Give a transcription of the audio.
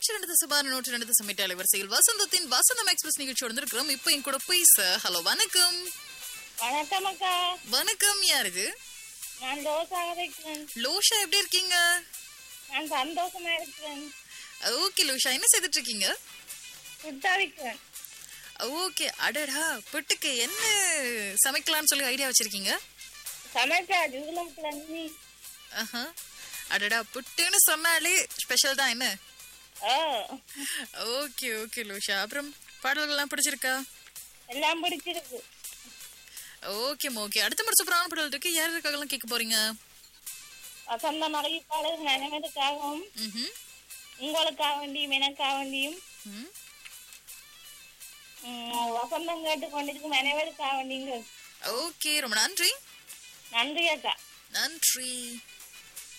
102 சமையல் வரிசையில் வசந்தத்தின் வசந்தம் எக்ஸ்பிரஸ் நிகழ்ச்சியோட இருக்கிறோம். இப்போ என் கூட பேச ஹலோ வணக்கம். வணக்கம் அக்கா. வணக்கம், யார் இது? நான் லோசாக இருக்கிறேன். லோஷா, எப்படி இருக்கீங்க? நான் சந்தோஷமா இருக்கிறேன். ஓகே லோஷா, என்ன செய்துட்டு இருக்கீங்க? புட்டா விற்கிறேன். ஓகே, அடடா, புட்டுக்கு என்ன சமைக்கலாம்னு சொல்லி ஐடியா வச்சிருக்கீங்க? சமைச்சா ஜூலம்கிழங்கு. அடடா, புட்டுன்னு சொன்னாலே ஸ்பெஷல் தான் என்ன? ஓ, ஓகே ஓகே லோஷா, அப்புறம் பாடல்கள்லாம் பிடிச்சிருக்கா? எல்லாம் பிடிச்சிருக்கு. ஓகே ஓகே, அடுத்த முறை சூப்பரான பாடல் இருக்கு. யாருக்காகலாம் கேட்க போறீங்க? வசந்த மகளிப்பாளர் அனைவருக்காகவும் உங்களுக்காக வேண்டியும் எனக்காக வேண்டியும் வசந்தம் கேட்டு கொண்டிருக்கும் அனைவருக்காக வேண்டியும். ஓகே, ரொம்ப நன்றி. நன்றி அக்கா. நன்றி.